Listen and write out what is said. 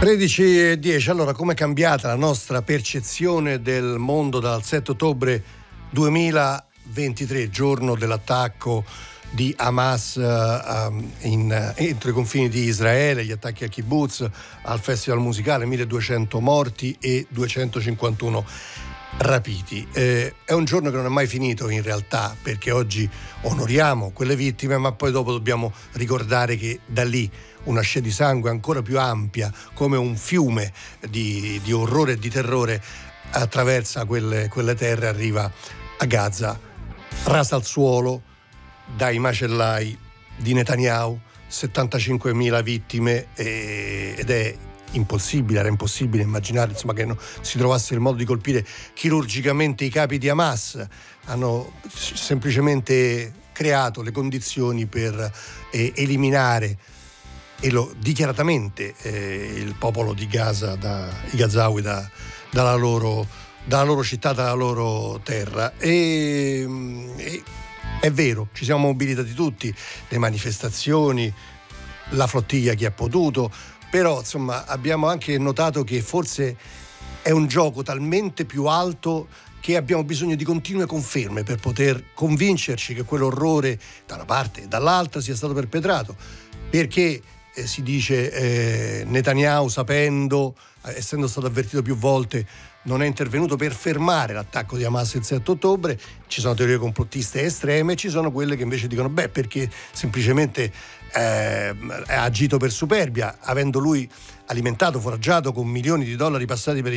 13:10. Allora, com'è cambiata la nostra percezione del mondo dal 7 ottobre 2023, giorno dell'attacco di Hamas entro i confini di Israele, gli attacchi a kibbutz, al festival musicale, 1200 morti e 251 rapiti. È un giorno che non è mai finito in realtà, perché oggi onoriamo quelle vittime, ma poi dopo dobbiamo ricordare che da lì una scia di sangue ancora più ampia, come un fiume di orrore e di terrore, attraversa quelle terre, arriva a Gaza, rasa al suolo dai macellai di Netanyahu, 75.000 vittime, ed era impossibile immaginare, insomma, che non si trovasse il modo di colpire chirurgicamente i capi di Hamas. Hanno semplicemente creato le condizioni per eliminare, e lo dichiaratamente, il popolo di Gaza, i Gazawi dalla loro città, dalla loro terra. E è vero, ci siamo mobilitati tutti, le manifestazioni, la flottiglia chi ha potuto, però insomma abbiamo anche notato che forse è un gioco talmente più alto che abbiamo bisogno di continue conferme per poter convincerci che quell'orrore da una parte e dall'altra sia stato perpetrato, perché si dice Netanyahu, sapendo, essendo stato avvertito più volte, non è intervenuto per fermare l'attacco di Hamas il 7 ottobre. Ci sono teorie complottiste estreme, ci sono quelle che invece dicono perché semplicemente ha agito per superbia, avendo lui alimentato, foraggiato con milioni di dollari passati per